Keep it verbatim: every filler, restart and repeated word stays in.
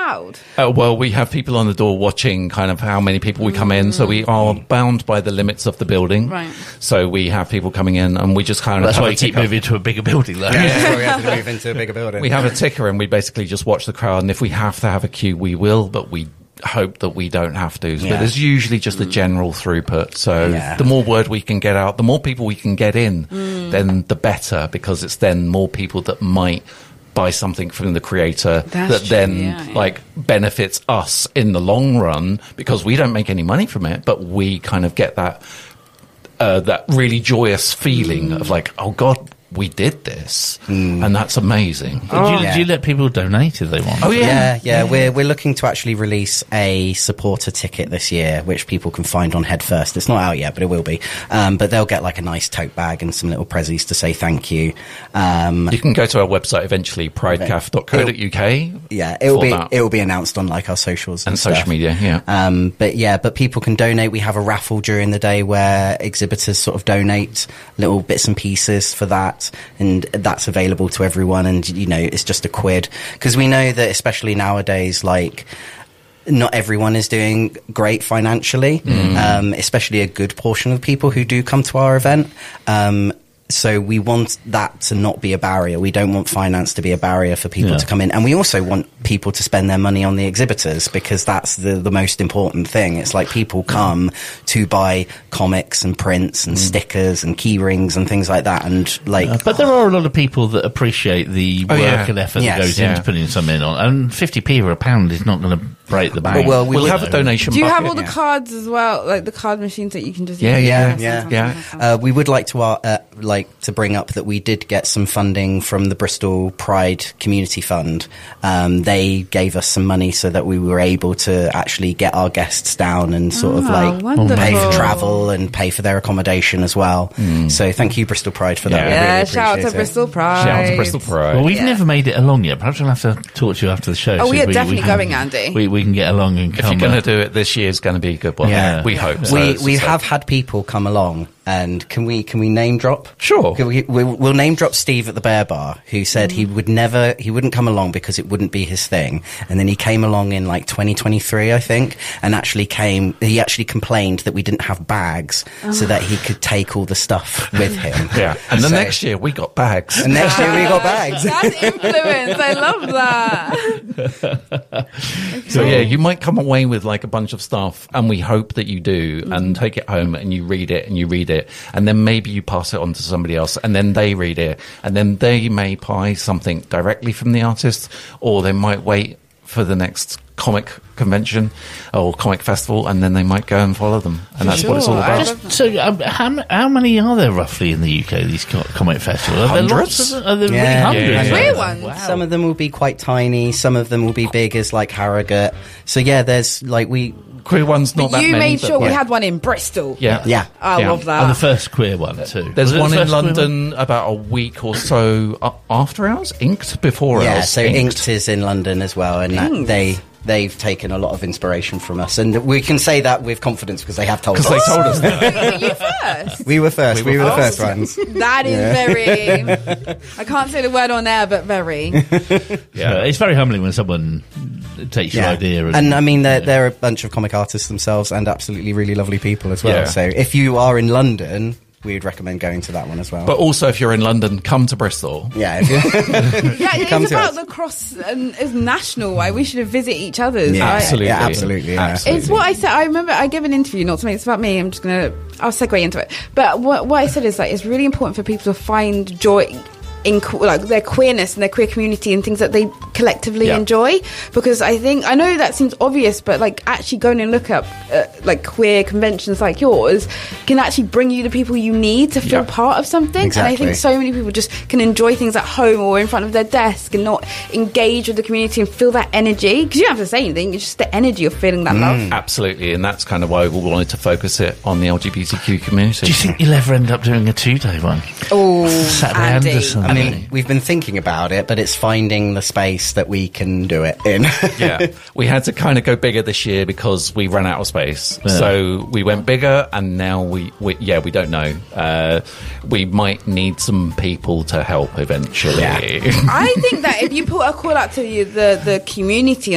allowed? Uh, well, we have people on the door watching kind of how many people we come in, so we are bound by the limits of the building. Right. So we have people coming in, and we just kind of That's have why a you keep ticker. moving to a bigger building, though. Yeah, that's why we have to move into a bigger building. We have a ticker, and we basically just watch the crowd, and if we have to have a queue, we will, but we hope that we don't have to. Yeah. But there's usually just a general throughput. So Yeah. the more word we can get out, the more people we can get in, then the better, because it's then more people that might buy something from the creator That's that true, then yeah, yeah. like benefits us in the long run, because we don't make any money from it, but we kind of get that uh, that really joyous feeling of like, oh God, we did this, and that's amazing. Do, you, Yeah. do you let people donate if they want? Oh, Yeah, yeah, we're we're looking to actually release a supporter ticket this year, which people can find on Head First. It's not out yet, but it will be. Um, but they'll get like a nice tote bag and some little prezzies to say thank you. Um, You can go to our website eventually, pridecaf dot co dot U K. yeah, it will for be that. it will be announced on like our socials and, And social stuff. media, yeah. Um, but yeah, but people can donate. We have a raffle during the day where exhibitors sort of donate little bits and pieces for that, and that's available to everyone. And you know, it's just a quid, because we know that especially nowadays, like, not everyone is doing great financially, um, especially a good portion of people who do come to our event. Um, so we want that to not be a barrier. We don't want finance to be a barrier for people Yeah. to come in. And we also want people to spend their money on the exhibitors, because that's the, the most important thing. It's like people come to buy comics and prints and stickers and key rings and things like that. And like, Uh, but there are a lot of people that appreciate the Oh, work yeah. and effort Yes, that goes yeah. into putting something on. And fifty p or a pound is not going to break the bank. well, we We'll would- have a donation Do you have bucket. all the yeah. cards as well, like the card machines that you can just Yeah, use? yeah, yeah, sometimes yeah. I have. Uh, we would like to uh, uh, like to bring up that we did get some funding from the Bristol Pride Community Fund. Um, they gave us some money so that we were able to actually get our guests down and sort of Ah, like wonderful. pay for travel and pay for their accommodation as well. So thank you, Bristol Pride, for that. Yeah. We Yeah, really shout out to appreciate it. Bristol Pride. Shout out to Bristol Pride. well, we've Yeah. never made it along yet. Perhaps we'll have to talk to you after the show. Oh, see we if are definitely can- going, Andy. We, we can get along and If come. you're going uh, to do it, this year's going to be a good one. Yeah. We hope so. we It's we just have like- had people come along, and can we can we name drop? Sure. Can we, we, we'll name drop Steve at the Bear Bar, who said he would never he wouldn't come along because it wouldn't be his thing, and then he came along in like twenty twenty-three, I think, and actually came. He actually complained that we didn't have bags so that he could take all the stuff with him. Yeah. And the So- next year, we got bags. And next year we got bags. That's influence. I love that. So yeah, you might come away with like a bunch of stuff, and we hope that you do, Mm. and take it home and you read it and you read it, and then maybe you pass it on to somebody else, and then they read it, and then they may buy something directly from the artist, or they might wait for the next comic convention or comic festival, and then they might go and follow them, and that's what it's all sure. I about. love- Just, so, um, how, m- how many are there roughly in the U K, these co- comic festivals? Are there lots Hundreds? of them? Are there Yeah. really hundreds? Yeah, yeah, Queer yeah. ones. Wow. Some of them will be quite tiny. Some of them will be big as like Harrogate. So yeah, there's like we. Queer one's not that you many. made but sure we yeah. had one in Bristol. Yeah. Yeah. I Yeah. love that. And the first queer one, too. There's Was it the one in first queer London about a week or so a- after ours. Inked before Yeah, ours. so Inked is in London as well, and that, Inked. they they've taken a lot of inspiration from us, and we can say that with confidence because they have told us. because they told us that. Were you first? we were first. We We were, were the first first. ones. That is very. I can't say the word on air, but very. Yeah, it's very humbling when someone takes your Yeah. idea. And, And I mean, they're, they're a bunch of comic artists themselves, and absolutely really lovely people as well. Yeah. So if you are in London, we would recommend going to that one as well. But also, if you're in London, come to Bristol. yeah, if you- Yeah, Come it's to about us. the cross and it's national. Why we should visit each other's. Yeah, right? Absolutely. Yeah, absolutely, yeah. Absolutely. It's what I said. I remember I gave an interview, not to make it's about me. I'm just gonna. I'll segue into it. But what what I said is like it's really important for people to find joy in que- like their queerness and their queer community and things that they collectively Yeah. enjoy. Because I think I know that seems obvious, but like actually going and look up uh, like queer conventions like yours can actually bring you the people you need to feel Yeah. part of something. And I Exactly. think so many people just can enjoy things at home or in front of their desk and not engage with the community and feel that energy. Because you don't have to say anything; it's just the energy of feeling that love. Absolutely, and that's kind of why we wanted to focus it on the L G B T Q community. do you think you'll ever end up doing a two-day one? Oh, Saturday Andy. and a Sunday. I mean, we've been thinking about it, but it's finding the space that we can do it in. Yeah, we had to kind of go bigger this year because we ran out of space. Yeah. So we went bigger, and now we, we yeah, we don't know. Uh, we might need some people to help eventually. Yeah. I think that if you put a call out to the the, the community